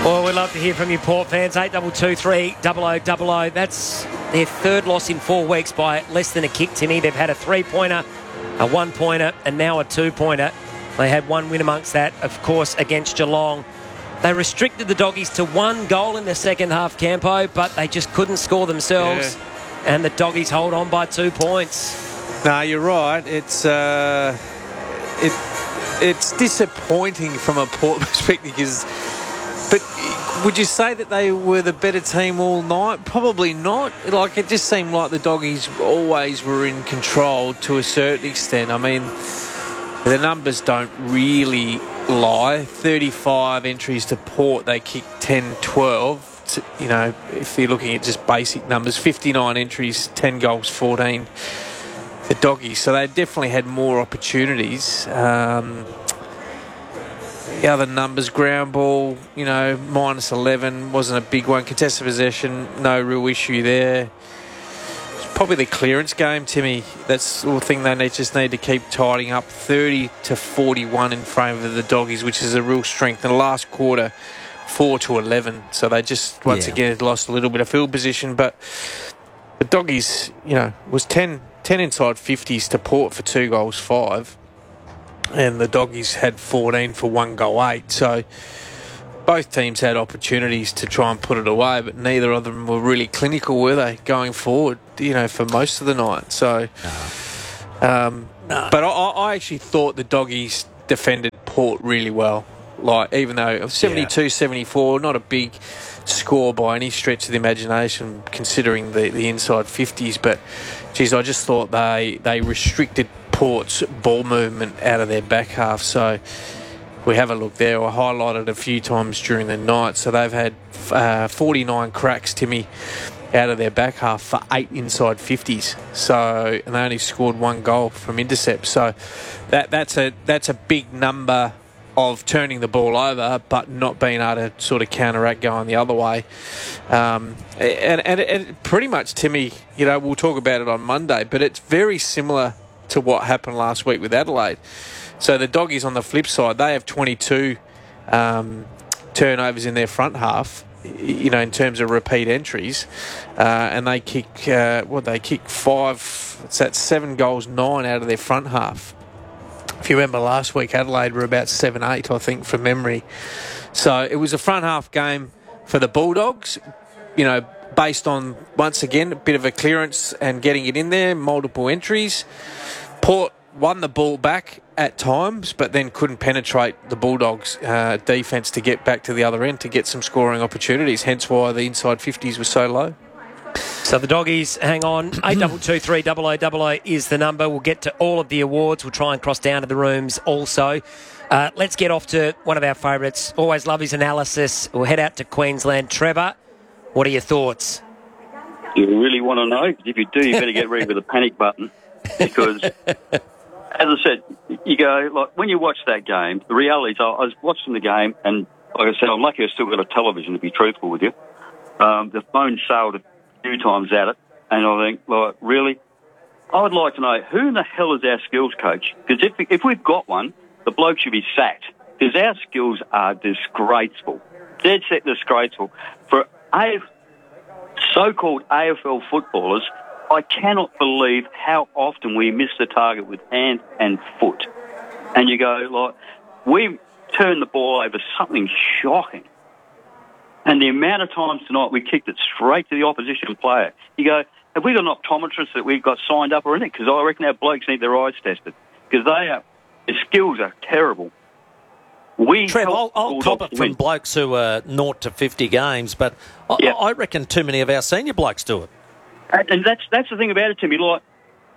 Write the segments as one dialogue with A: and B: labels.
A: Well, we'd love to hear from you, Port fans. 8223 0000. That's their third loss in 4 weeks by less than a kick, Timmy. They've had a 3-pointer, a 1-pointer, and now a 2-pointer. They had one win amongst that, of course, against Geelong. They restricted the Doggies to 1 goal in the second half, Campo, but they just couldn't score themselves. Yeah. And the Doggies hold on by 2 points.
B: No, you're right. It's disappointing from a Port perspective. But would you say that they were the better team all night? Probably not. Like, it just seemed like the Doggies always were in control to a certain extent. I mean, the numbers don't really lie. 35 entries to Port, they kicked 10-12. You know, if you're looking at just basic numbers, 59 entries, 10 goals, 14. The Doggies. So they definitely had more opportunities. The other numbers, ground ball, you know, minus 11, wasn't a big one. Contested possession, no real issue there. It's probably the clearance game, Timmy. That's the thing they just need to keep tidying up. 30-41 in favour of the Doggies, which is a real strength. In the last quarter, 4-11. So they just, once again, lost a little bit of field position. But the Doggies, you know, was 10 inside 50s to Port for 2 goals, 5. And the Doggies had 14 for 1 goal, 8. So both teams had opportunities to try and put it away, but neither of them were really clinical, were they, going forward, you know, for most of the night. So,
A: No.
B: But I actually thought the Doggies defended Port really well. Like, even though it was 72-74, not a big score by any stretch of the imagination, considering the inside 50s. But, geez, I just thought they restricted Port's ball movement out of their back half. So we have a look there. I highlighted a few times during the night. So they've had 49 cracks, Timmy, out of their back half for 8 inside 50s. So, and they only scored 1 goal from intercept. So that's a big number of turning the ball over, but not being able to sort of counteract going the other way. And pretty much, Timmy, you know, we'll talk about it on Monday, but it's very similar to what happened last week with Adelaide. So the Doggies, on the flip side, they have 22 turnovers in their front half, you know, in terms of repeat entries, and they kick 5. That's 7 goals, 9 out of their front half. If you remember last week, Adelaide were about 7-8, I think, from memory. So it was a front half game for the Bulldogs, you know, based on, once again, a bit of a clearance and getting it in there, multiple entries. Port won the ball back at times, but then couldn't penetrate the Bulldogs' defence to get back to the other end to get some scoring opportunities, hence why the inside 50s were so low.
A: So the Doggies, hang on, 8223 0000 is the number. We'll get to all of the awards. We'll try and cross down to the rooms also. Let's get off to one of our favourites. Always love his analysis. We'll head out to Queensland. Trevor, what are your thoughts?
C: You really want to know? If you do, you better get ready with a panic button. Because, as I said, you go, like, when you watch that game, the reality is I was watching the game, and like I said, I'm lucky I still got a television, to be truthful with you. The phone sailed a few times at it, and I think, like, really? I would like to know, who in the hell is our skills coach? Because if we've got one, the bloke should be sacked. Because our skills are disgraceful. Dead set disgraceful. For so-called AFL footballers, I cannot believe how often we miss the target with hand and foot. And you go, like, we turned the ball over, something shocking. And the amount of times tonight we kicked it straight to the opposition player. You go, have we got an optometrist that we've got signed up or anything? Because I reckon our blokes need their eyes tested. Because their skills are terrible.
D: Trev, I'll cop it from blokes who are 0 to 50 games, but I reckon too many of our senior blokes do it.
C: And that's the thing about it, Timmy. Like,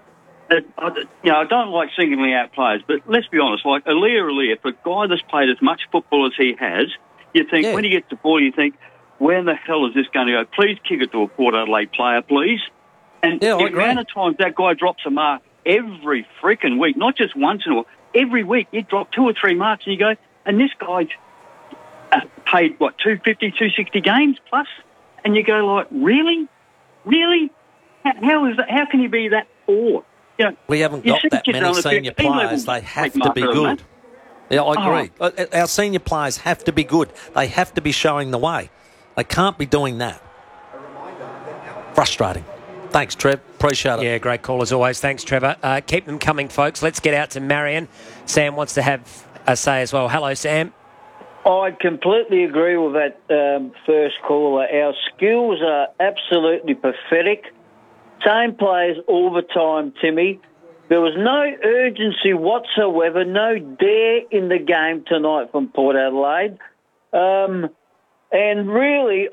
C: I don't like singling out players, but let's be honest. Like Aliir, for a guy that's played as much football as he has, you think when he gets the ball, you think, where the hell is this going to go? Please kick it to a Port Adelaide player, please. And the amount of times that guy drops a mark every freaking week, not just once in a while, every week you drop 2 or 3 marks, and you go, and this guy's paid, 250, 260 games plus? And you go, like, really? Really? How is that? How can you be that poor? You know,
D: we haven't got that many senior players. They have to be good. Yeah, I agree. Our senior players have to be good. They have to be showing the way. They can't be doing that. Frustrating. Thanks, Trev. Appreciate it.
A: Yeah, great call as always. Thanks, Trevor. Keep them coming, folks. Let's get out to Marion. Sam wants to have a say as well. Hello, Sam.
E: I completely agree with that first caller. Our skills are absolutely pathetic. Same players all the time, Timmy. There was no urgency whatsoever, no dare in the game tonight from Port Adelaide. And really,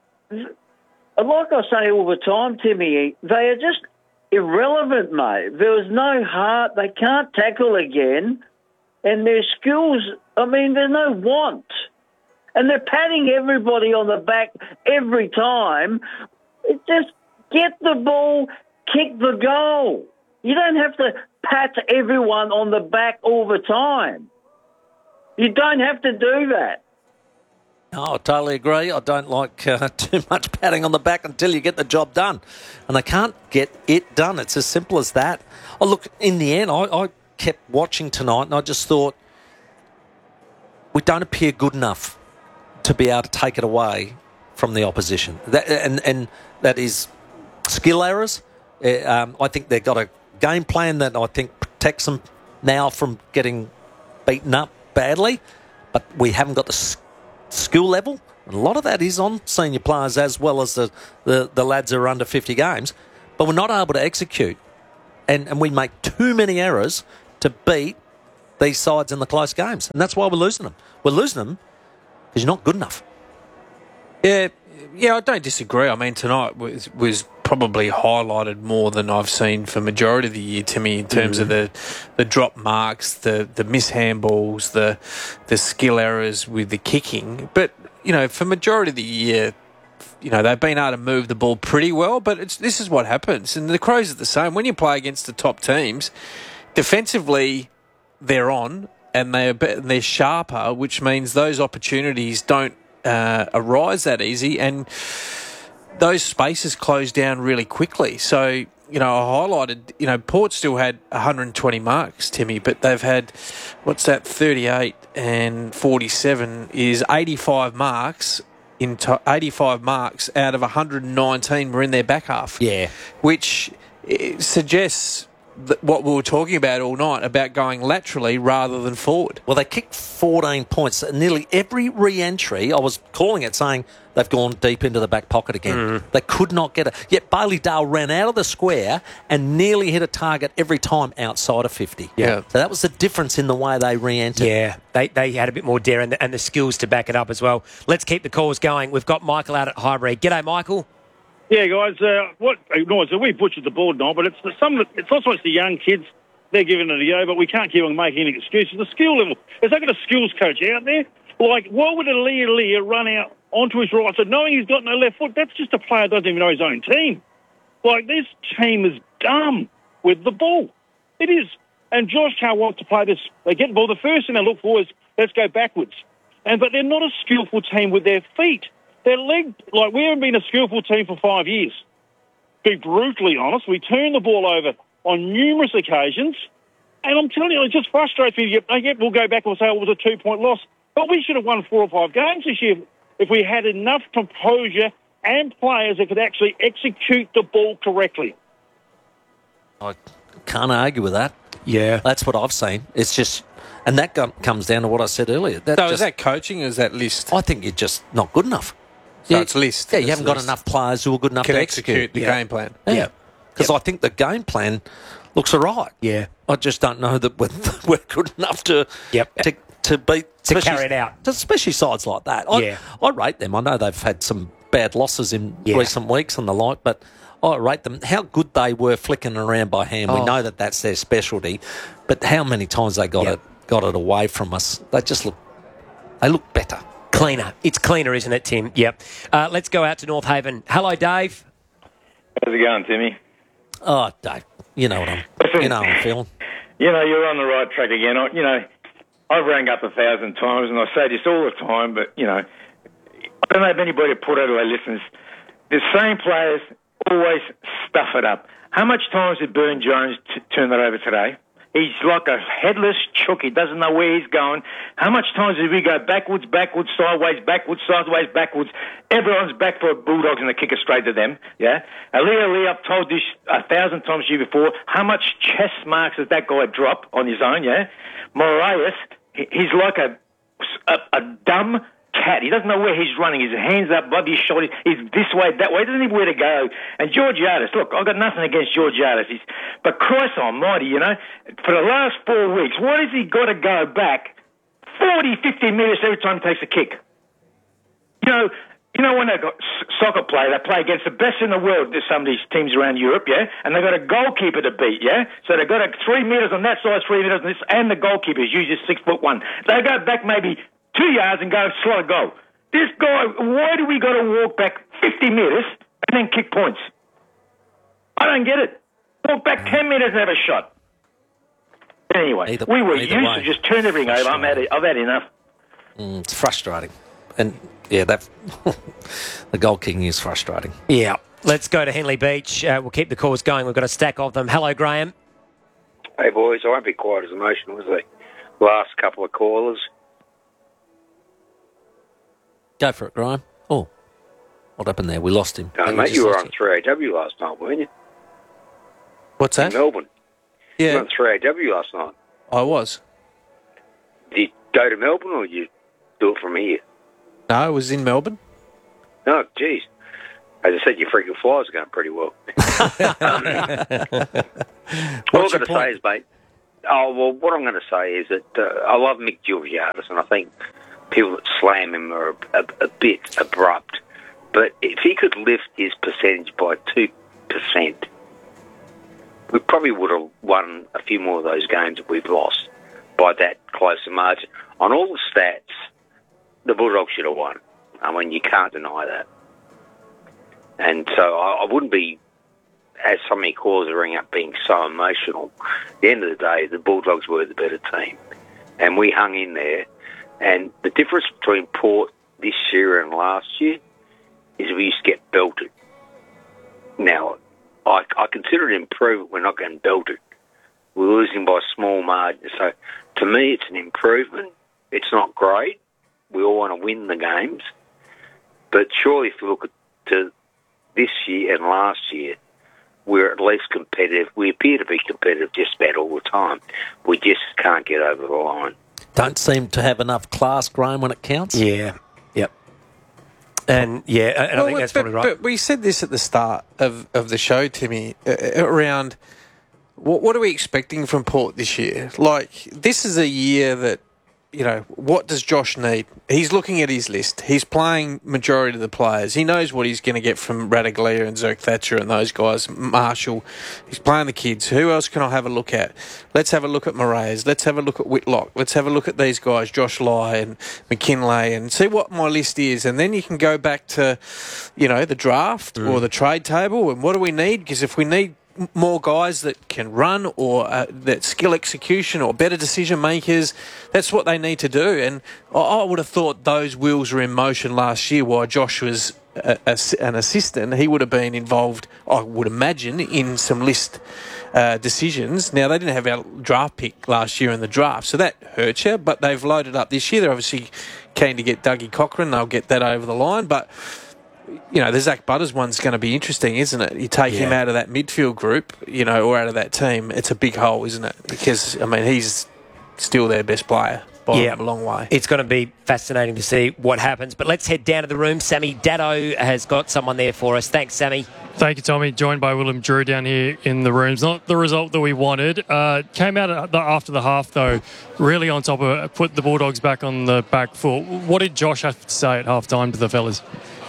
E: like I say all the time, Timmy, they are just irrelevant, mate. There was no heart. They can't tackle again. And their skills, I mean, there's no want. And they're patting everybody on the back every time. It just get the ball, kick the goal. You don't have to pat everyone on the back all the time. You don't have to do that.
D: No, I totally agree. I don't like too much patting on the back until you get the job done. And they can't get it done. It's as simple as that. Oh, look, in the end, I kept watching tonight and I just thought we don't appear good enough to be able to take it away from the opposition. And that is skill errors. I think they've got a game plan that I think protects them now from getting beaten up badly, but we haven't got the skill level. A lot of that is on senior players as well as the lads who are under 50 games, but we're not able to execute. And we make too many errors to beat these sides in the close games. And that's why we're losing them. We're losing them because you're not good enough.
B: Yeah, I don't disagree. I mean, tonight was probably highlighted more than I've seen for majority of the year, Timmy, in terms of the drop marks, the mishandballs, the skill errors with the kicking. But, for majority of the year, they've been able to move the ball pretty well, but this is what happens. And the Crows are the same. When you play against the top teams, defensively, they're on and they're sharper, which means those opportunities don't arise that easy, and those spaces close down really quickly. So, I highlighted, Port still had 120 marks, Timmy, but they've had, 38 and 47 is 85 marks. 85 marks out of 119 were in their back half.
D: Yeah.
B: Which suggests what we were talking about all night, about going laterally rather than forward.
D: Well, they kicked 14 points. Nearly every re-entry, I was calling it, saying they've gone deep into the back pocket again. They could not get it. Yet Bailey Dale ran out of the square and nearly hit a target every time outside of 50.
B: Yeah.
D: So that was the difference in the way they re-entered.
A: Yeah, they had a bit more dare and the skills to back it up as well. Let's keep the calls going. We've got Michael out at Highbury. G'day, Michael.
F: Yeah, guys. We butchered the board now, but it's not so much the young kids. They're giving it a go, but we can't keep on making any excuses. The skill level. Is there got a skills coach out there? Like, why would Leah run out onto his right side, knowing he's got no left foot? That's just a player who doesn't even know his own team. Like, this team is dumb with the ball. It is. And Josh can't want to play this. They get the ball. The first thing they look for is, let's go backwards. But they're not a skillful team with their feet. Their leg, like, we haven't been a skillful team for 5 years. Be brutally honest, we turn the ball over on numerous occasions, and I'm telling you, it just frustrates me. We'll go back and say it was a 2-point loss, but we should have won 4 or 5 games this year if we had enough composure and players that could actually execute the ball correctly.
D: I can't argue with that.
A: Yeah.
D: That's what I've seen. It's just... And that comes down to what I said earlier.
B: Is that coaching or is that list?
D: I think you're just not good enough.
B: So it's list.
D: Yeah, you haven't got enough players who are good enough
B: to
D: to
B: execute the game plan.
D: Yeah. Because I think the game plan looks all right.
A: Yeah.
D: I just don't know that we're good enough to beat...
A: To carry it out.
D: Especially sides like that. I rate them. I know they've had some bad losses in recent weeks and the like, but I rate them. How good they were flicking around by hand. We know that that's their specialty, but how many times they got it away from us. They look better.
A: Cleaner. It's cleaner, isn't it, Tim? Yep. Let's go out to North Haven. Hello, Dave.
G: How's it going, Timmy?
D: Oh, Dave, you know what I'm feeling.
G: You're on the right track again. I've rang up 1,000 times, and I say this all the time, but, I don't know if anybody at Port Adelaide listens. The same players always stuff it up. How much times did Burn Jones turn that over today? He's like a headless chook. He doesn't know where he's going. How much times did we go backwards, sideways, backwards? Everyone's back for Bulldogs and the kicker straight to them, yeah? Ali, I've told this 1,000 times to you before, how much chest marks does that guy drop on his own, yeah? Moraes, he's like a dumb cat. He doesn't know where he's running. His hands up, above his shoulder. He's this way, that way. He doesn't even know where to go. And Georgiades, look, I've got nothing against Georgiades. But Christ almighty, you know, for the last 4 weeks, what has he got to go back 40, 50 metres every time he takes a kick? You know when they got soccer play, they play against the best in the world, some of these teams around Europe, yeah? And they've got a goalkeeper to beat, yeah? So they've got 3 metres on that side, 3 metres on this, and the goalkeeper's usually 6'1". They go back maybe 2 yards and go slot a goal. This guy, why do we got to walk back 50 metres and then kick points? I don't get it. Walk back 10 metres and have a shot. Anyway, we were used to just turn everything over. I've had enough.
D: It's frustrating. And, yeah, that the goal kicking is frustrating.
A: Yeah. Let's go to Henley Beach. We'll keep the calls going. We've got a stack of them. Hello, Graham.
H: Hey, boys. I won't be quite as emotional as the last couple of callers.
D: Go for it, Graham. Oh, what happened there? We lost him.
H: Mate, you were on 3AW last night, weren't you?
B: What's that?
H: In Melbourne.
B: Yeah.
H: You were on 3AW last night.
B: I was.
H: Did you go to Melbourne or did you do it from here?
B: No, I was in Melbourne.
H: Oh, geez. As I said, your freaking flies are going pretty well. All I'm going to say is, mate, what I'm going to say is that I love Mick Georgiades, and I think people that slam him are a bit abrupt. But if he could lift his percentage by 2%, we probably would have won a few more of those games that we've lost by that close a margin. On all the stats, the Bulldogs should have won. I mean, you can't deny that. And so I wouldn't be, as so many callers ring up, being so emotional. At the end of the day, the Bulldogs were the better team. And we hung in there. And the difference between Port this year and last year is we used to get belted. Now, I consider it improvement. We're not getting belted. We're losing by small margins. So, to me, it's an improvement. It's not great. We all want to win the games. But surely if you look to this year and last year, we're at least competitive. We appear to be competitive just about all the time. We just can't get over the line.
D: Don't seem to have enough class, Graham, when it counts.
A: Yeah. Yep. And I think that's probably right.
B: But we said this at the start of the show, Timmy, around what are we expecting from Port this year? Like, this is a year that, you know, what does Josh need? He's looking at his list. He's playing majority of the players. He knows what he's going to get from Radaglia and Zerk Thatcher and those guys. Marshall. He's playing the kids. Who else can I have a look at? Let's have a look at Moraes. Let's have a look at Whitlock. Let's have a look at these guys, Josh Lai and McKinlay, and see what my list is. And then you can go back to, you know, the draft or the trade table. And what do we need? Because if we need more guys that can run or that skill execution or better decision makers, that's what they need to do. And I would have thought those wheels were in motion last year while Josh was an assistant. He would have been involved, I would imagine, in some list decisions. Now, they didn't have our draft pick last year in the draft, so that hurts you, but they've loaded up this year. They're obviously keen to get Dougie Cochran. They'll get that over the line, but you know, the Zach Butters one's going to be interesting, isn't it? You take him out of that midfield group, you know, or out of that team, it's a big hole, isn't it? Because, I mean, he's still their best player by a long way.
A: It's going to be fascinating to see what happens. But let's head down to the room. Sammy Dado has got someone there for us. Thanks, Sammy.
I: Thank you, Tommy. Joined by Willem Drew down here in the rooms. Not the result that we wanted. Came out after the half, though, really on top of it, put the Bulldogs back on the back foot. What did Josh have to say at half-time to the fellas?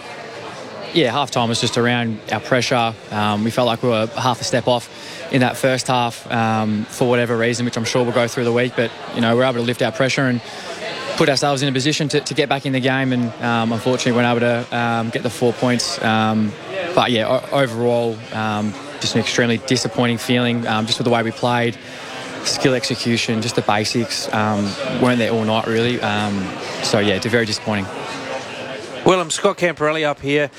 J: Yeah, half-time was just around our pressure. We felt like we were half a step off in that first half for whatever reason, which I'm sure we'll go through the week. But, you know, we're able to lift our pressure and put ourselves in a position to get back in the game, and unfortunately weren't able to get the 4 points. But, yeah, overall, just an extremely disappointing feeling just with the way we played. Skill execution, just the basics, weren't there all night, really. So, yeah, it's very disappointing.
B: Well, Scott Camporelli up here.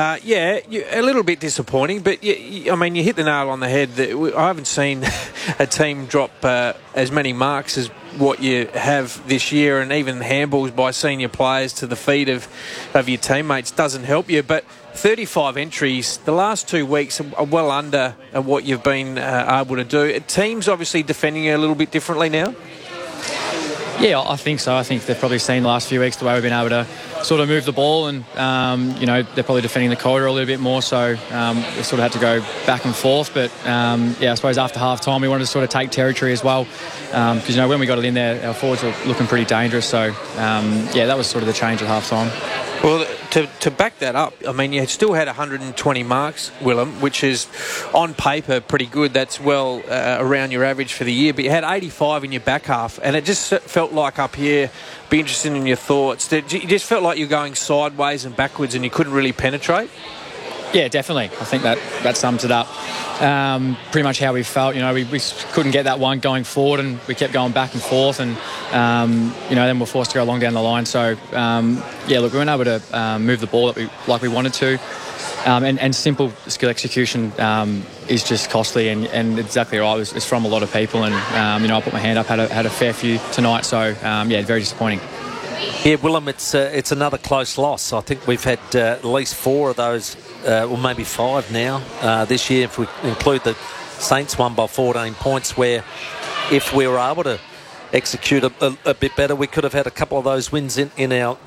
B: A little bit disappointing, but I mean, you hit the nail on the head. I haven't seen a team drop as many marks as what you have this year, and even handballs by senior players to the feet of your teammates doesn't help you. But 35 entries, the last 2 weeks are well under what you've been able to do. Teams obviously defending you a little bit differently now?
J: Yeah, I think so. I think they've probably seen the last few weeks the way we've been able to sort of move the ball, and they're probably defending the corridor a little bit more, so we sort of had to go back and forth. But I suppose after half time we wanted to sort of take territory as well, because when we got it in there, our forwards were looking pretty dangerous. So that was sort of the change at half time.
B: Well, to back that up, I mean, you still had 120 marks, Willem, which is on paper pretty good. That's well around your average for the year. But you had 85 in your back half, and it just felt like up here, be interested in your thoughts, you just felt like you're going sideways and backwards and you couldn't really penetrate?
J: Yeah, definitely. I think that sums it up. Pretty much how we felt. We couldn't get that one going forward, and we kept going back and forth, and then we're forced to go along down the line. So we weren't able to move the ball like we wanted to, and simple skill execution is just costly, and exactly right. It's from a lot of people, and I put my hand up, had a fair few tonight. So very disappointing.
D: Yeah, Willem, it's another close loss. I think we've had at least 4 of those, or maybe 5 now this year, if we include the Saints one by 14 points, where if we were able to execute a bit better, we could have had a couple of those wins in our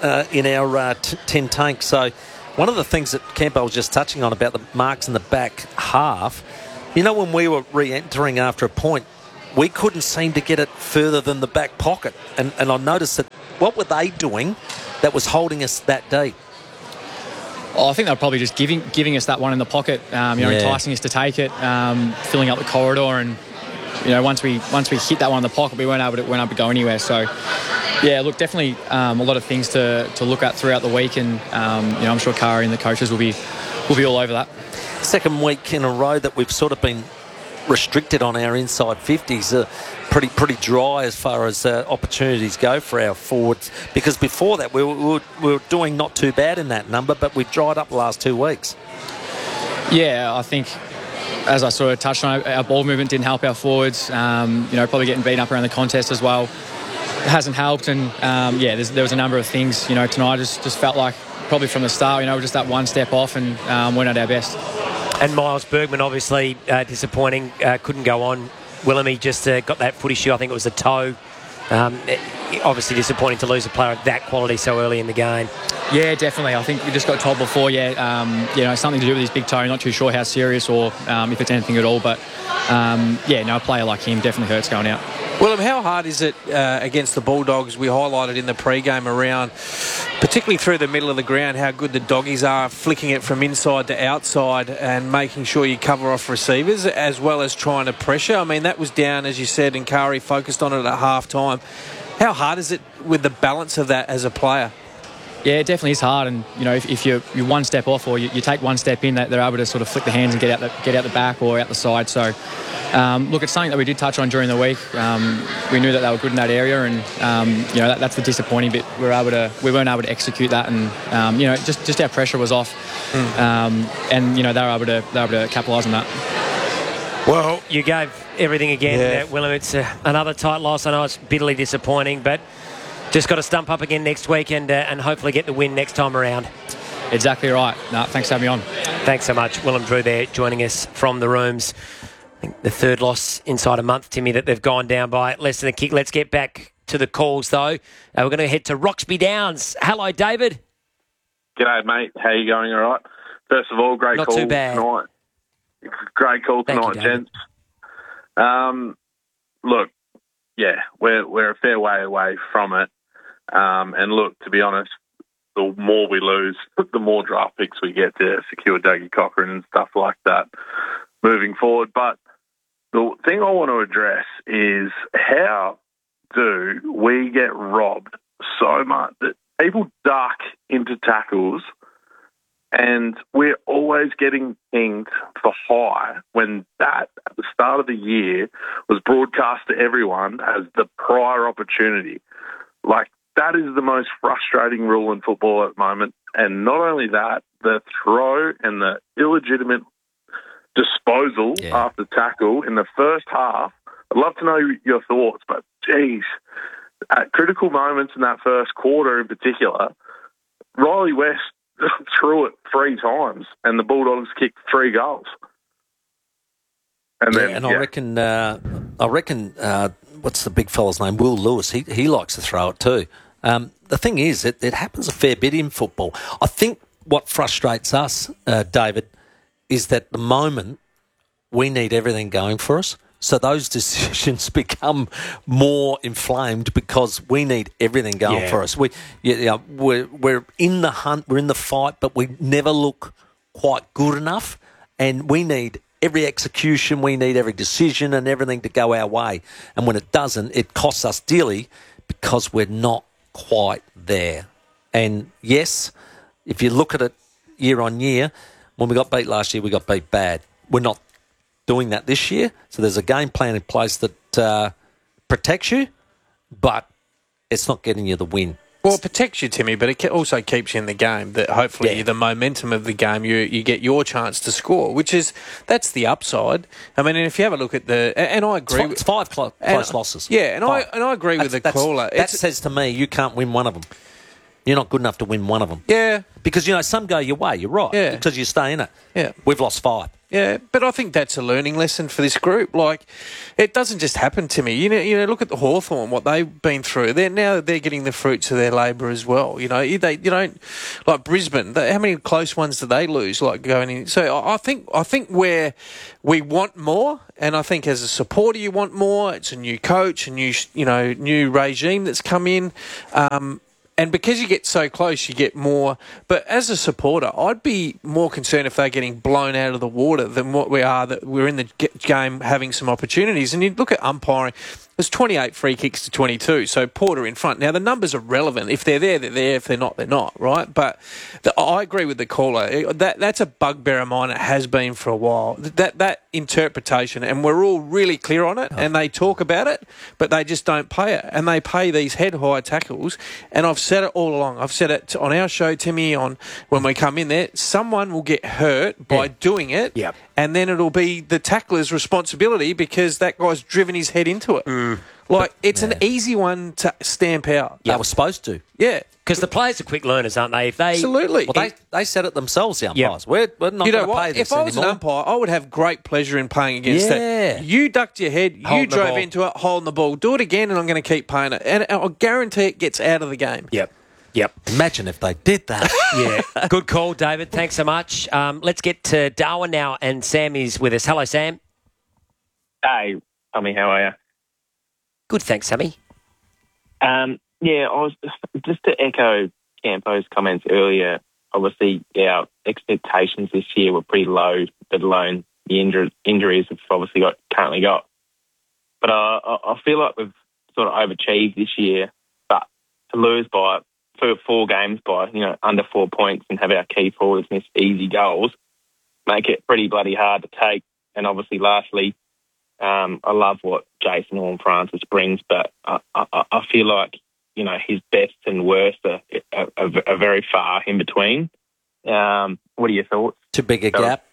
D: 10 tanks. So one of the things that Campbell was just touching on about the marks in the back half, when we were re-entering after a point, we couldn't seem to get it further than the back pocket. And I noticed that, what were they doing that was holding us that deep?
J: Oh, I think they're probably just giving us that one in the pocket, enticing us to take it, filling up the corridor, and once we hit that one in the pocket, we weren't able to go anywhere. So definitely a lot of things to look at throughout the week, and I'm sure Kari and the coaches will be all over that.
D: Second week in a row that we've sort of been restricted on our inside 50s, pretty dry as far as opportunities go for our forwards, because before that we were doing not too bad in that number, but we've dried up the last 2 weeks.
J: Yeah, I think, as I sort of touched on, our ball movement didn't help our forwards. Probably getting beaten up around the contest as well hasn't helped, and there was a number of things. Tonight just felt like probably from the start, we're just that one step off and weren't at our best.
A: And Miles Bergman, obviously disappointing, couldn't go on. Willem, he just got that foot issue. I think it was a toe. Obviously disappointing to lose a player of that quality so early in the game.
J: Yeah, definitely. I think we just got told before, something to do with his big toe. Not too sure how serious or if it's anything at all. But, a player like him definitely hurts going out.
B: Willem, how hard is it against the Bulldogs? We highlighted in the pre-game around, particularly through the middle of the ground, how good the doggies are, flicking it from inside to outside and making sure you cover off receivers, as well as trying to pressure. I mean, that was down, as you said, and Kari focused on it at half-time. How hard is it with the balance of that as a player?
J: Yeah, it definitely is hard, and if you're one step off, or you take one step in, that they're able to sort of flick the hands and get out the back or out the side. So, it's something that we did touch on during the week. We knew that they were good in that area, and that's the disappointing bit. We weren't able to execute that, and just our pressure was off, and they were able to capitalise on that.
A: Well, you gave everything again, Willem. It's another tight loss. I know it's bitterly disappointing, but just got to stump up again next week and hopefully get the win next time around.
J: Exactly right. No, thanks for having me on.
A: Thanks so much. Willem Drew there joining us from the rooms. I think the third loss inside a month, Timmy, that they've gone down by less than a kick. Let's get back to the calls, though. We're going to head to Roxby Downs. Hello, David.
K: G'day, mate. How you going? All right? First of all, great
A: Not
K: call
A: too bad.
K: tonight. Great call tonight, gents. Look, we're a fair way away from it. And look, to be honest, the more we lose, the more draft picks we get to secure Dougie Cochran and stuff like that moving forward. But the thing I want to address is, how do we get robbed so much that people duck into tackles and we're always getting pinged for high, when that, at the start of the year, was broadcast to everyone as the prior opportunity? Like, that is the most frustrating rule in football at the moment. And not only that, the throw and the illegitimate disposal after tackle in the first half. I'd love to know your thoughts, but geez, at critical moments in that first quarter in particular, Riley West threw it 3 times and the Bulldogs kicked 3 goals. And
D: I reckon, what's the big fella's name? Will Lewis. He likes to throw it too. The thing is, it happens a fair bit in football. I think what frustrates us, David, is that at the moment we need everything going for us. So those decisions become more inflamed because we need everything going for us. We're in the hunt, we're in the fight, but we never look quite good enough, and we need every execution, we need every decision and everything to go our way. And when it doesn't, it costs us dearly because we're not quite there. And yes, if you look at it year on year, when we got beat last year, we got beat bad. We're not doing that this year. So there's a game plan in place that protects you, but it's not getting you the win.
B: Well, it protects you, Timmy, but it also keeps you in the game. That hopefully the momentum of the game, you get your chance to score, that's the upside. I mean, and if you have a look at and I agree,
D: it's 5 close losses.
B: Yeah, and I agree with the caller.
D: That says to me, you can't win one of them. You're not good enough to win one of them.
B: Yeah,
D: because some go your way. You're right.
B: Yeah,
D: because you stay in it.
B: Yeah,
D: we've lost 5.
B: Yeah, but I think that's a learning lesson for this group. Like, it doesn't just happen to me. You know, look at the Hawthorn, what they've been through. They're getting the fruits of their labour as well. You know, you don't like Brisbane. How many close ones did they lose? Like going in. So I think where we want more, and I think as a supporter you want more. It's a new coach, a new regime that's come in. And because you get so close, you get more. But as a supporter, I'd be more concerned if they're getting blown out of the water than what we are, that we're in the game having some opportunities. And you look at umpiring, there's 28 free kicks to 22, so Porter in front. Now, the numbers are relevant. If they're there, they're there. If they're not, they're not, right? But I agree with the caller. That's a bugbear of mine. It has been for a while. That interpretation, and we're all really clear on it, and they talk about it, but they just don't pay it. And they pay these head-high tackles, and I've said it all along. I've said it on our show, Timmy, on when we come in there, someone will get hurt by doing it, and then it'll be the tackler's responsibility because that guy's driven his head into it. Like, it's an easy one to stamp out.
D: They were supposed to.
B: Yeah.
A: Because the players are quick learners, aren't they?
B: Absolutely.
D: Well, they said it themselves, the umpires. We're not going to pay this
B: If I was
D: anymore.
B: an umpire, I would have great pleasure in playing against that. You ducked your head, you drove into it, holding the ball. Do it again, and I'm going to keep paying it. And I guarantee it gets out of the game.
A: Yep.
D: Imagine if they did that.
A: Yeah. Good call, David. Thanks so much. Let's get to Darwin now, and Sam is with us. Hello, Sam.
L: Hey, Tommy, how are you?
A: Good, thanks, Sammy.
L: Yeah, I was just to echo Campo's comments earlier. Obviously, our expectations this year were pretty low, let alone the injuries we've obviously currently got. But I feel like we've sort of overachieved this year. But to lose by 4 games by under 4 points and have our key forwards miss easy goals make it pretty bloody hard to take. And obviously, lastly, I love what Jason Horne-Francis brings, but I feel like his best and worst are very far in between. What are your thoughts?
D: Too big a gap.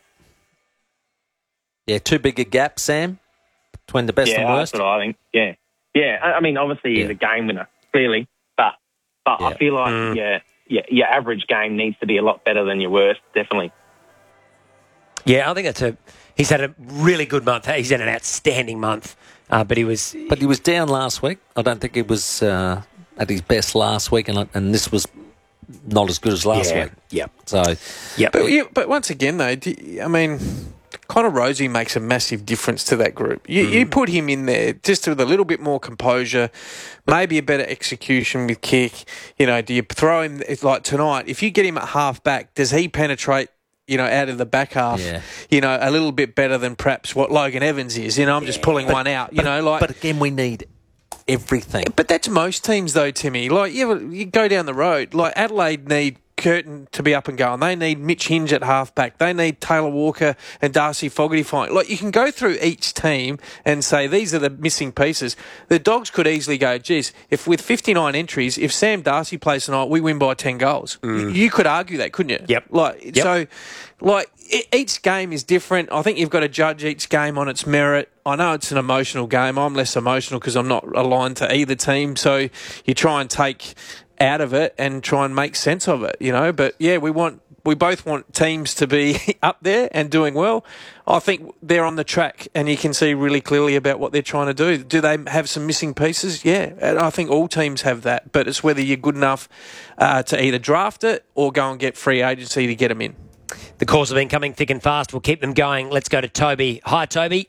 D: Yeah, too big a gap, Sam, between the best and worst.
L: That's what I think. Yeah. I mean, obviously he's a game winner, clearly, but I feel like your average game needs to be a lot better than your worst, definitely.
A: Yeah, I think he's had a really good month. He's had an outstanding month, but he was
D: down last week. I don't think he was at his best last week, and this was not as good as last week.
A: Yep.
D: So,
B: But once again, though, I mean, Connor Rosie makes a massive difference to that group. You put him in there just with a little bit more composure, maybe a better execution with kick. Do you throw him like tonight? If you get him at half back, does he penetrate out of the back half, a little bit better than perhaps what Logan Evans is. I'm just pulling one out,
D: But again, we need everything.
B: But that's most teams, though, Timmy. Like, you go down the road. Like, Adelaide need Curtin to be up and going. They need Mitch Hinge at halfback. They need Taylor Walker and Darcy Fogarty flying. Like, you can go through each team and say these are the missing pieces. The Dogs could easily go, geez, if with 59 entries, if Sam Darcy plays tonight, we win by 10 goals. You could argue that, couldn't you?
A: Yep.
B: So, each game is different. I think you've got to judge each game on its merit. I know it's an emotional game. I'm less emotional because I'm not aligned to either team. So you try and take out of it and try and make sense of it, you know. But yeah, we both want teams to be up there and doing well. I think they're on the track and you can see really clearly about what they're trying to do. Do they have some missing pieces? Yeah, and I think all teams have that. But it's whether you're good enough to either draft it or go and get free agency to get them in.
A: The calls have been coming thick and fast. We'll keep them going. Let's go to Toby. Hi, Toby.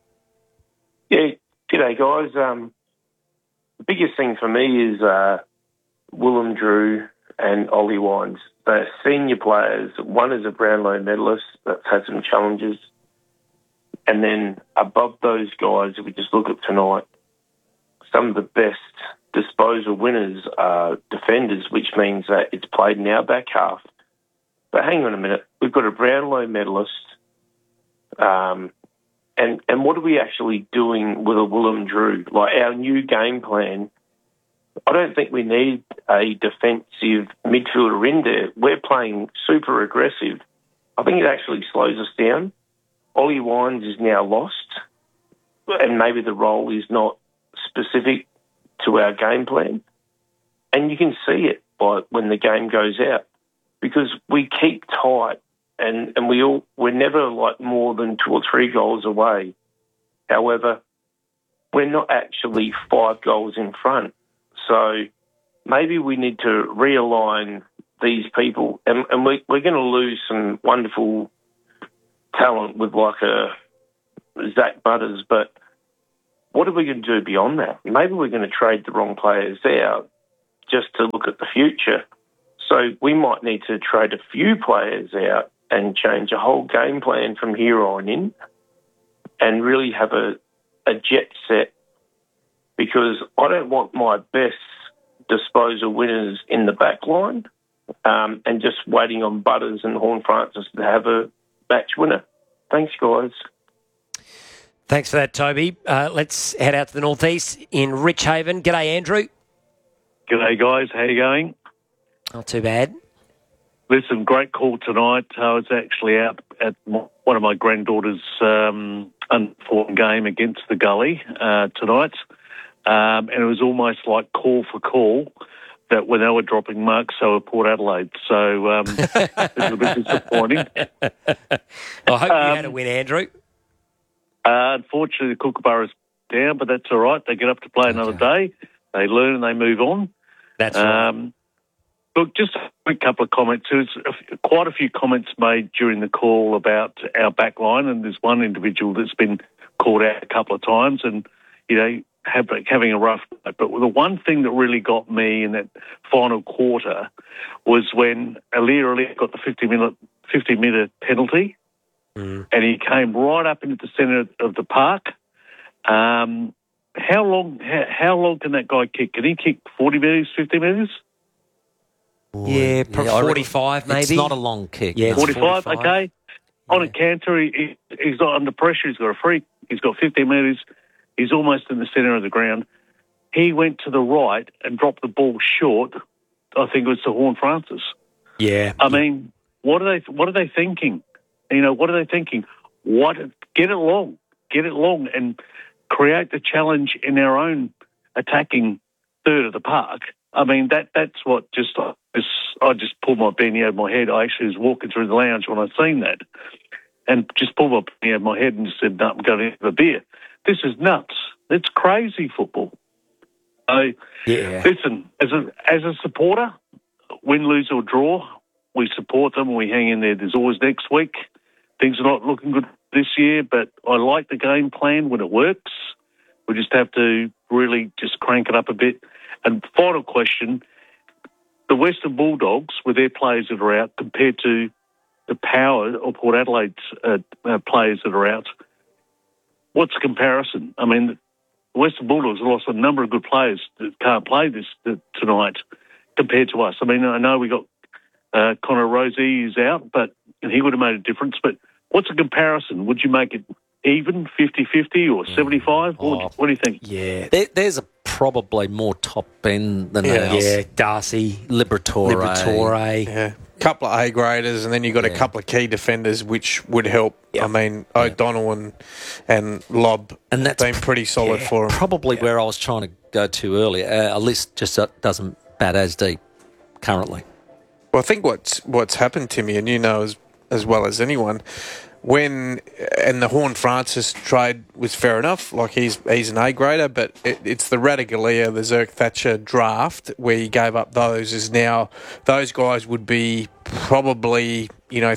M: Yeah, g'day, guys. The biggest thing for me is Willem Drew and Ollie Wines. They're senior players. One is a Brownlow medalist that's had some challenges. And then above those guys, if we just look at tonight, some of the best disposal winners are defenders, which means that it's played in our back half. But hang on a minute. We've got a Brownlow medalist. And what are we actually doing with a Willem Drew? Like, our new game plan, I don't think we need a defensive midfielder in there. We're playing super aggressive. I think it actually slows us down. Ollie Wines is now lost, and maybe the role is not specific to our game plan. And you can see it by when the game goes out, because we keep tight and we're never like more than 2 or 3 goals away. However, we're not actually 5 goals in front. So maybe we need to realign these people, and we're going to lose some wonderful talent with like a Zach Butters, but what are we going to do beyond that? Maybe we're going to trade the wrong players out just to look at the future. So we might need to trade a few players out and change a whole game plan from here on in and really have a jet set, because I don't want my best disposal winners in the back line and just waiting on Butters and Horne-Francis to have a match winner. Thanks, guys.
A: Thanks for that, Toby. Let's head out to the northeast in Richhaven. G'day, Andrew.
N: G'day, guys. How you going?
A: Not too bad.
N: Listen, great call tonight. I was actually out at one of my granddaughter's unfortunate game against the Gully tonight, and it was almost like call for call that when they were dropping marks, so were Port Adelaide. So it was a bit disappointing.
A: I hope you had a win, Andrew.
N: Unfortunately, the Kookaburra's down, but that's all right. They get up to play another day. They learn and they move on.
A: That's right.
N: Look, just a quick couple of comments. There's quite a few comments made during the call about our back line, and there's one individual that's been called out a couple of times and, you know, having a rough night. But the one thing that really got me in that final quarter was when Aliir got the 50-metre penalty, and he came right up into the centre of the park. How long can that guy kick? Can he kick 40 metres, 50 metres?
A: Yeah, 45 maybe.
D: It's not a long kick.
A: Yeah,
N: 45, okay. On a canter, he's not under pressure. He's got a free. He's got 15 metres. He's almost in the centre of the ground. He went to the right and dropped the ball short. I think it was to Horne-Francis.
A: Yeah.
N: I mean, what are they thinking? You know, what are they thinking? Get it long and create the challenge in our own attacking third of the park. I mean, that's what I just pulled my beanie out of my head. I actually was walking through the lounge when I seen that and just pulled my beanie out of my head and just said, no, I'm going to have a beer. This is nuts. It's crazy football. So, listen, as a supporter, win, lose or draw, we support them and we hang in there. There's always next week. Things are not looking good this year, but I like the game plan when it works. We just have to really just crank it up a bit. And final question, the Western Bulldogs, with their players that are out, compared to the Power or Port Adelaide's players that are out, what's the comparison? I mean, the Western Bulldogs have lost a number of good players that can't play this tonight compared to us. I mean, I know we got Connor Rozee is out, and he would have made a difference. But what's the comparison? Would you make it even, 50-50 or 75? What do you think?
D: Yeah. There's probably more top end than ours.
A: Yeah, Darcy,
D: Liberatore.
B: Yeah. A couple of A-graders, and then you've got a couple of key defenders, which would help. I mean, O'Donnell and Lobb have been pretty solid for him.
D: Probably where I was trying to go to earlier. A list just doesn't bat as deep currently.
B: Well, I think what's happened, Timmy, and you know as well as anyone, and the Horne-Francis trade was fair enough, like he's an A-grader, but it's the Ratugolea, the Zerk Thatcher draft where you gave up those is now, those guys would be probably,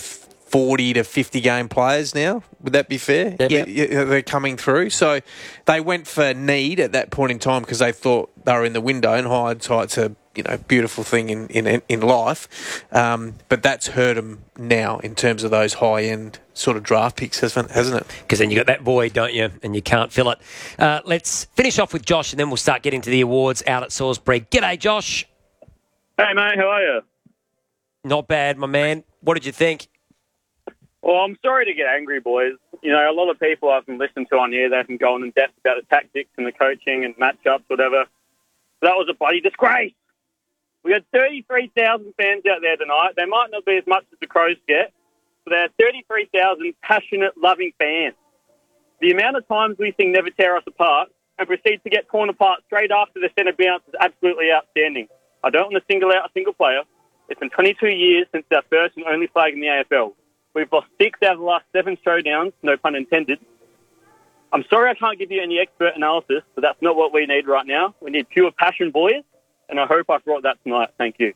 B: 40 to 50 game players now. Would that be fair? Yeah. They're coming through. So they went for need at that point in time because they thought they were in the window, and hindsight's a beautiful thing in life. But that's hurt them now in terms of those high-end sort of draft picks, hasn't it?
A: Because then you got that void, don't you? And you can't fill it. Let's finish off with Josh, and then we'll start getting to the awards out at Salisbury. G'day, Josh.
O: Hey, mate. How are you?
A: Not bad, my man. What did you think?
O: Well, I'm sorry to get angry, boys. A lot of people I've listened to on here, they can go on in depth about the tactics and the coaching and matchups, whatever. That was a bloody disgrace. We had 33,000 fans out there tonight. They might not be as much as the Crows get, but they had 33,000 passionate, loving fans. The amount of times we sing Never Tear Us Apart and proceed to get torn apart straight after the centre bounce is absolutely outstanding. I don't want to single out a single player. It's been 22 years since our first and only flag in the AFL. We've lost 6 out of the last 7 showdowns, no pun intended. I'm sorry I can't give you any expert analysis, but that's not what we need right now. We need pure passion, boys, and I hope I brought that tonight. Thank you.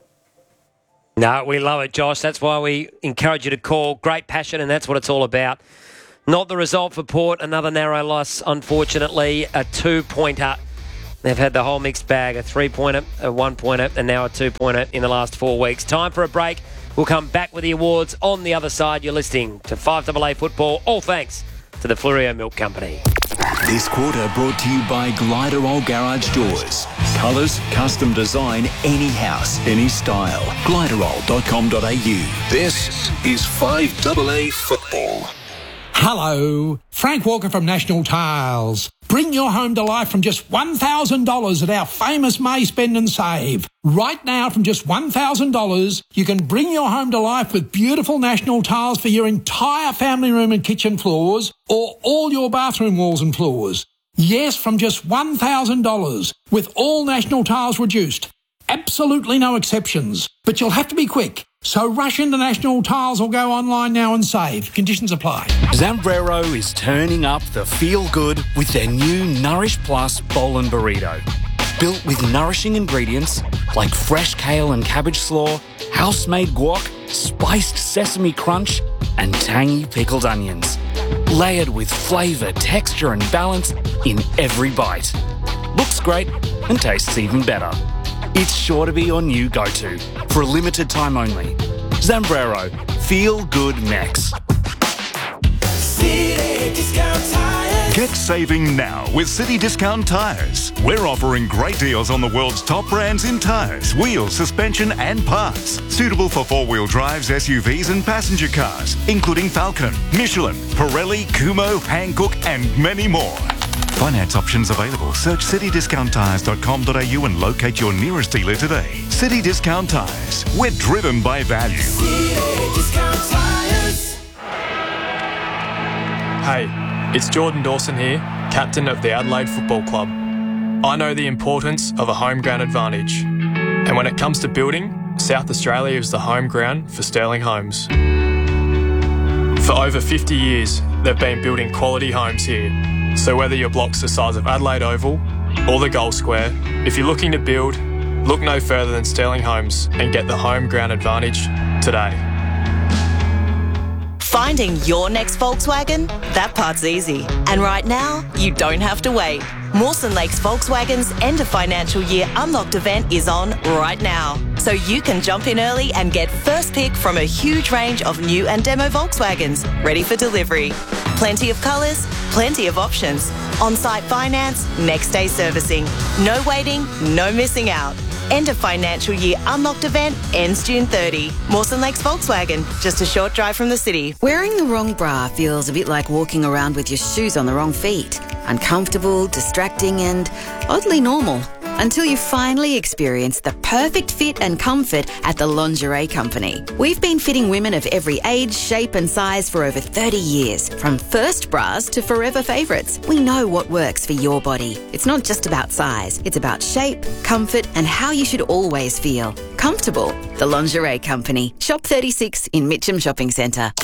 A: No, we love it, Josh. That's why we encourage you to call. Great passion, and that's what it's all about. Not the result for Port. Another narrow loss, unfortunately. A 2-pointer. They've had the whole mixed bag. A 3-pointer, a 1-pointer, and now a 2-pointer in the last 4 weeks. Time for a break. We'll come back with the awards on the other side. You're listening to 5AA Football, all thanks to the Fleurieu Milk Company.
P: This quarter brought to you by Gliderol Garage Doors. Colours, custom design, any house, any style. Gliderol.com.au. This is 5AA Football.
Q: Hello, Frank Walker from National Tiles. Bring your home to life from just $1,000 at our famous May Spend and Save. Right now, from just $1,000, you can bring your home to life with beautiful National Tiles for your entire family room and kitchen floors, or all your bathroom walls and floors. Yes, from just $1,000, with all National Tiles reduced. Absolutely no exceptions. But you'll have to be quick. So rush into National Tiles or go online now and save. Conditions apply.
R: Zambrero is turning up the feel-good with their new Nourish Plus Bowl and Burrito. Built with nourishing ingredients like fresh kale and cabbage slaw, house-made guac, spiced sesame crunch, and tangy pickled onions. Layered with flavour, texture and balance in every bite. Looks great and tastes even better. It's sure to be your new go-to for a limited time only. Zambrero, feel good Mex.
S: City Discount Tires. Get saving now with City Discount Tires. We're offering great deals on the world's top brands in tires, wheels, suspension and parts. Suitable for four-wheel drives, SUVs and passenger cars, including Falcon, Michelin, Pirelli, Kumho, Hankook and many more. Finance options available. Search citydiscounttires.com.au and locate your nearest dealer today. City Discount Tires. We're driven by value.
T: City Discount Tires.
I: Hey, it's Jordan Dawson here, captain of the Adelaide Football Club. I know the importance of a home ground advantage. And when it comes to building, South Australia is the home ground for Sterling Homes. For over 50 years, they've been building quality homes here. So whether your block's the size of Adelaide Oval or the Gold Square, if you're looking to build, look no further than Sterling Homes and get the home ground advantage today.
U: Finding your next Volkswagen? That part's easy. And right now, you don't have to wait. Mawson Lakes Volkswagen's end of financial year unlocked event is on right now. So you can jump in early and get first pick from a huge range of new and demo Volkswagens ready for delivery. Plenty of colours, plenty of options. On-site finance, next day servicing. No waiting, no missing out. End of financial year unlocked event ends June 30. Mawson Lakes Volkswagen, just a short drive from the city.
C: Wearing the wrong bra feels a bit like walking around with your shoes on the wrong feet. Uncomfortable, distracting and oddly normal. Until you finally experience the perfect fit and comfort at the Lingerie Company. We've been fitting women of every age, shape and size for over 30 years. From first bras to forever favourites, we know what works for your body. It's not just about size, it's about shape, comfort and how you should always feel. Comfortable. The Lingerie Company. Shop 36 in Mitcham Shopping Centre.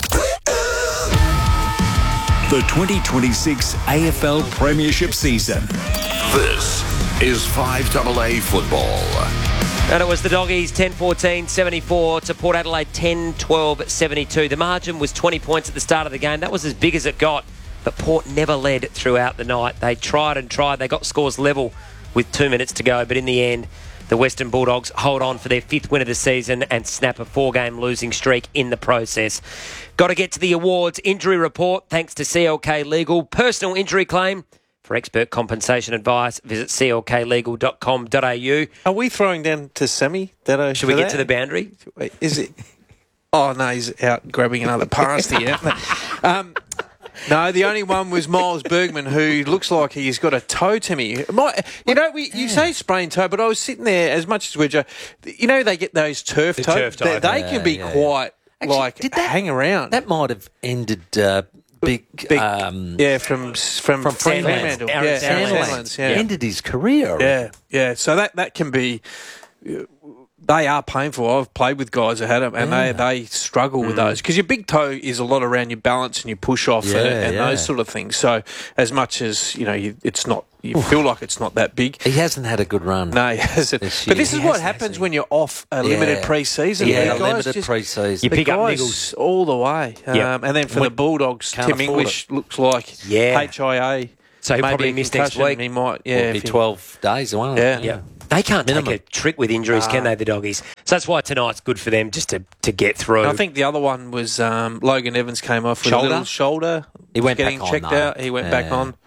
P: The 2026 AFL Premiership season. This is 5AA football.
A: And it was the Doggies 10-14-74 to Port Adelaide 10-12-72. The margin was 20 points at the start of the game. That was as big as it got, but Port never led throughout the night. They tried and tried. They got scores level with 2 minutes to go, but in the end, the Western Bulldogs hold on for their 5th win of the season and snap a 4-game losing streak in the process. Got to get to the awards. Injury report, thanks to CLK Legal. Personal injury claim. For expert compensation advice, visit clklegal.com.au.
B: Are we throwing down to Sammy?
A: Should we get to the boundary?
B: Wait, is it? Oh, no, he's out grabbing another pass here. No, the only one was Miles Bergman, who looks like he's got a toe to me. You say sprained toe, but I was sitting there as much as we're... they get those turf toes. They can be quite, hang around.
D: That might have ended... Big
B: from Fremantle.
D: Sandlands. Ended his career.
B: Yeah. So that can be... They are painful. I've played with guys that had them, and they struggle with those. Because your big toe is a lot around your balance and your push-off and those sort of things. So as much as, it's not... You feel like it's not that big.
D: He hasn't had a good run.
B: No, he hasn't. But this is what happens when you're off a limited pre-season.
D: Limited pre-season.
B: You pick up niggles all the way. And then for the Bulldogs, Tim English looks like HIA.
A: So he'll probably miss next week.
B: He might,
D: It'll be 12 days, won't it?
A: Yeah. They can't take a trick with injuries, can they, the Doggies? So that's why tonight's good for them, just to get through.
B: I think the other one was Logan Evans came off with a little shoulder.
D: He went
B: getting
D: back on,
B: checked out. He went back on.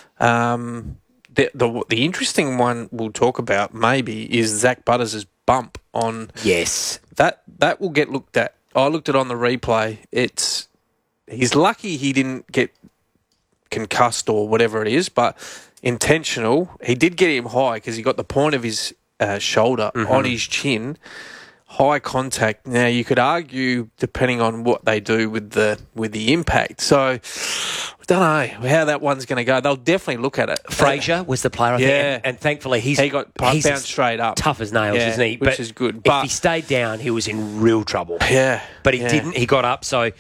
B: The interesting one we'll talk about maybe is Zach Butters' bump on.
A: Yes.
B: That will get looked at. I looked at it on the replay. He's lucky he didn't get concussed or whatever it is, but intentional. He did get him high because he got the point of his shoulder on his chin. High contact. Now you could argue, depending on what they do with the impact. So I don't know how that one's going to go. They'll definitely look at it.
A: Fraser was the player, I think, and thankfully he
B: got bounced straight up,
A: tough as nails, isn't he?
B: Which is good.
A: But if he stayed down, he was in real trouble.
B: Yeah,
A: but he didn't. He got up. So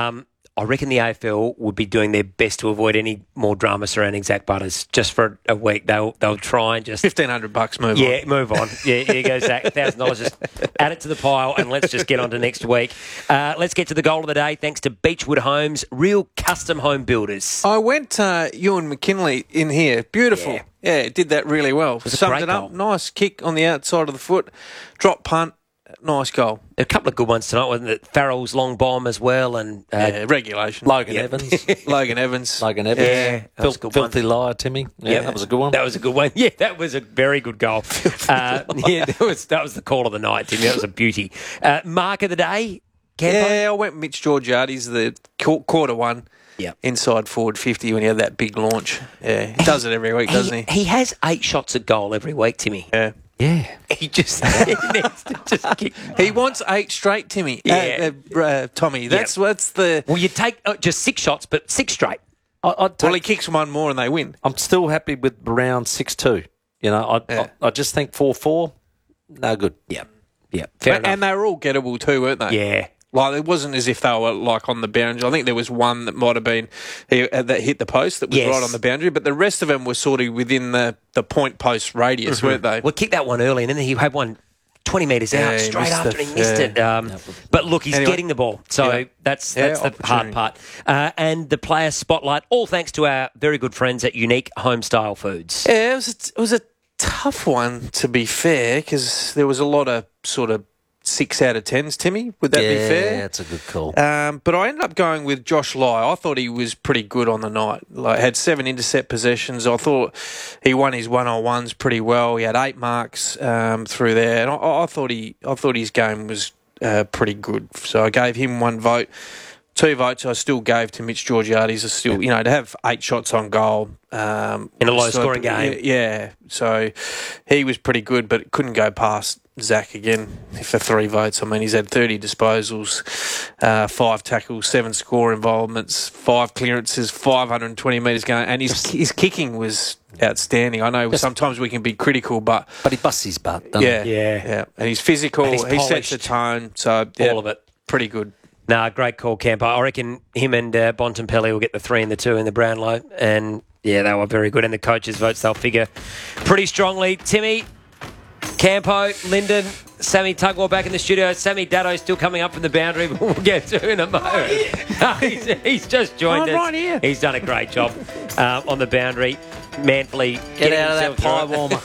A: I reckon the AFL would be doing their best to avoid any more drama surrounding Zach Butters just for a week. They'll try and just
B: $1,500 move on.
A: Yeah, move on. Yeah, here goes Zach. $1,000. Just add it to the pile and let's just get on to next week. Let's get to the goal of the day. Thanks to Beechwood Homes, real custom home builders.
B: I went Ewan McKinley in here. Beautiful. Yeah, it did that really well. Summed it up.
A: Goal.
B: Nice kick on the outside of the foot. Drop punt. Nice goal.
A: A couple of good ones tonight, wasn't it? Farrell's long bomb as well, and
B: regulation.
D: Logan Evans.
B: Logan Evans.
A: Yeah,
D: filthy liar, Timmy. Yeah, that was a good one.
A: That was a good one. Yeah, that was a very good goal. That was the call of the night, Timmy. That was a beauty. Mark of the day. Campo?
B: Yeah, I went Mitch Georgiades, the quarter one.
A: Yeah,
B: inside forward 50 when he had that big launch. Yeah, he does it every week, doesn't he?
A: He has 8 shots at goal every week, Timmy.
B: Yeah.
A: Yeah, he just needs to just kick.
B: He wants 8 straight, Timmy.
A: Yeah,
B: Tommy. That's the.
A: Well, you take just 6 shots, but 6 straight.
B: Well, he kicks one more and they win.
D: I'm still happy with around 6-2. I just think 4-4. No good.
A: Yeah. Fair enough.
B: And they were all gettable too, weren't they?
A: Yeah.
B: Like, it wasn't as if they were, like, on the boundary. I think there was one that might have been that hit the post that was right on the boundary, but the rest of them were sort of within the point post radius, weren't they?
A: Well, kicked that one early, and then he had one 20 metres out straight after, and he missed it. But look, he's getting the ball, so that's the hard part. And the player spotlight, all thanks to our very good friends at Unique Homestyle Foods.
B: Yeah, it was a tough one, to be fair, because there was a lot of sort of 6 out of 10s, Timmy. Would that be fair?
D: Yeah, that's a good call.
B: But I ended up going with Josh Lai. I thought he was pretty good on the night. Like, had 7 intercept possessions. I thought he won his one-on-ones pretty well. He had 8 marks through there, and I thought his game was pretty good. So I gave him 1 vote. 2 votes I still gave to Mitch Georgiades. I still, to have 8 shots on goal
A: in a low-scoring game.
B: Yeah, so he was pretty good, but couldn't go past Zach again for 3 votes. I mean, he's had 30 disposals, 5 tackles, 7 score involvements, 5 clearances, 520 metres going, and his kicking was outstanding. I know sometimes we can be critical, but
D: he busts his butt, doesn't he?
B: Yeah. And he's physical.
A: And he's
B: he sets
A: polished.
B: the tone. So
A: All of it.
B: Pretty good.
A: Nah, great call, Campo. I reckon him and Bontempelli will get the 3 and the 2 in the Brownlow. And, yeah, they were very good. And the coaches' votes, they'll figure pretty strongly. Timmy, Campo, Lyndon, Sammy Tugwell back in the studio. Sammy Daddo still coming up from the boundary, but we'll get to in a moment. He's just joined us.
D: right here.
A: He's done a great job on the boundary. Manfully
D: Get out of that pie
A: through it.
D: warmer.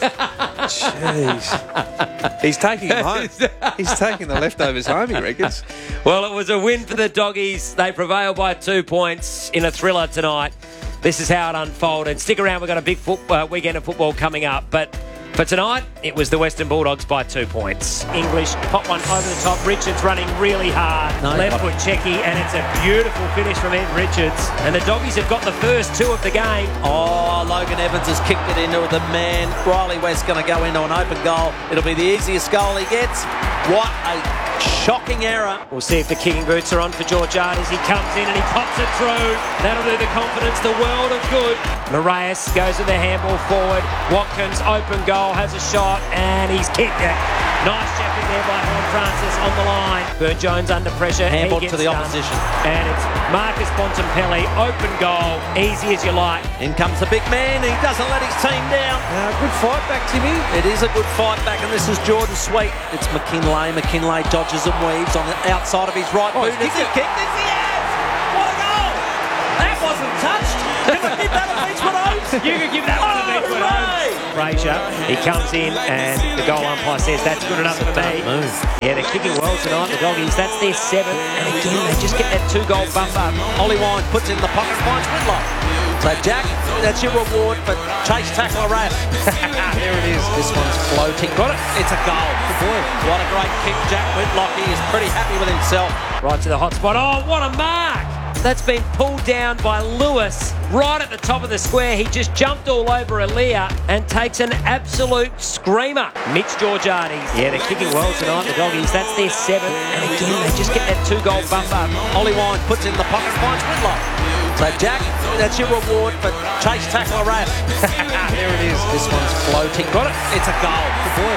B: Jeez. He's taking him home. He's taking the leftovers home, he reckons.
A: Well, it was a win for the Doggies. They prevailed by 2 points in a thriller tonight. This is how it unfolded. Stick around, we've got a big weekend of football coming up. But for tonight, it was the Western Bulldogs by 2 points. English, pop one over the top. Richards running really hard. Left foot checky, and it's a beautiful finish from Ed Richards. And the Doggies have got the first 2 of the game.
D: Oh, Logan Evans has kicked it into the man. Riley West going to go into an open goal. It'll be the easiest goal he gets. What a shocking error.
A: We'll see if the kicking boots are on for Georgiades. He comes in and he pops it through. That'll do the confidence the world of good. Moraes goes with the handball forward. Watkins, open goal, has a shot, and he's kicked it. Nice shepherd there by Horn Francis on the line. Burne-Jones under pressure.
D: Handball
A: He
D: to
A: gets
D: the
A: done.
D: opposition.
A: And it's Marcus Bontempelli, open goal, easy as you like.
D: In comes the big man. He doesn't let his team down.
B: Good fight back, Timmy.
D: It is a good fight back, and this is Jordan Sweet. It's McKinlay. McKinlay dodges and weaves on the outside of his right boot. Has he kicked it? He has! What a goal! That wasn't touched. Can we give that a Beechwood Oaks?
A: You could give that one a Beechwood Oaks. Fraser, he comes in and the goal umpire says that's good enough for me. Yeah, they're kicking well tonight, the Doggies. That's their 7th. And again, they just get that 2-goal bumper.
D: Ollie Wine puts in the pocket, finds Whitlock. So, Jack, that's your reward for chase tackler Raff. There it is. This one's floating. Got it. It's a goal. Good boy. What a great kick, Jack Whitlock. He is pretty happy with himself.
A: Right to the hot spot. Oh, what a mark! That's been pulled down by Lewis right at the top of the square. He just jumped all over Aaliyah and takes an absolute screamer. Mitch Georgiades. Yeah, they're kicking well tonight, the Doggies. That's their 7th. And again, they just get that 2-goal bumper.
D: Ollie Wine puts in the pocket, finds Whitlock. So, Jack, that's your reward for chase tackler Raff. There it is. This one's floating. Got it. It's a goal. Good boy.